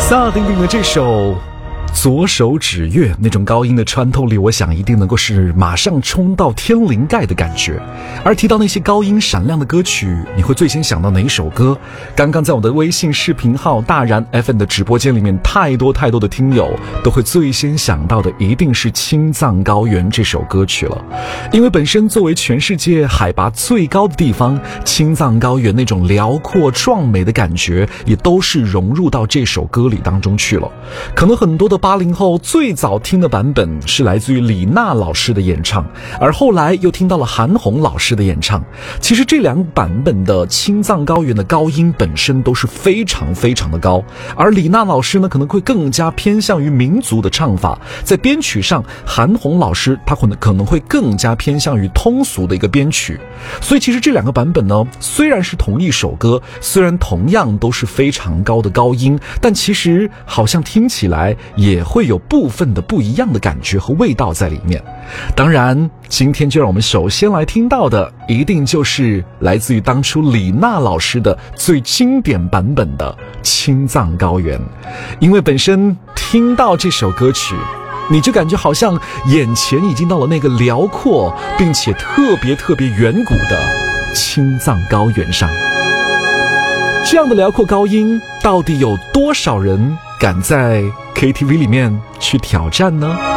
萨顶顶的这首左手指月，那种高音的穿透力，我想一定能够是马上冲到天灵盖的感觉。而提到那些高音闪亮的歌曲，你会最先想到哪首歌？刚刚在我的微信视频号大然 FM 的直播间里面，太多的听友都会最先想到的一定是青藏高原这首歌曲了。因为本身作为全世界海拔最高的地方，青藏高原那种辽阔壮美的感觉也都是融入到这首歌里当中去了。可能很多的80后最早听的版本是来自于李娜老师的演唱，而后来又听到了韩红老师的演唱。其实这两版本的青藏高原的高音本身都是非常的高，而李娜老师呢可能会更加偏向于民族的唱法，在编曲上韩红老师她可能会更加偏向于通俗的一个编曲。所以其实这两个版本呢，虽然是同一首歌，虽然同样都是非常高的高音，但其实好像听起来也会有部分的不一样的感觉和味道在里面。当然今天就让我们首先来听到的一定就是来自于当初李娜老师的最经典版本的青藏高原。因为本身听到这首歌曲，你就感觉好像眼前已经到了那个辽阔并且特别远古的青藏高原上。这样的辽阔高音，到底有多少人敢在 KTV 里面去挑战呢？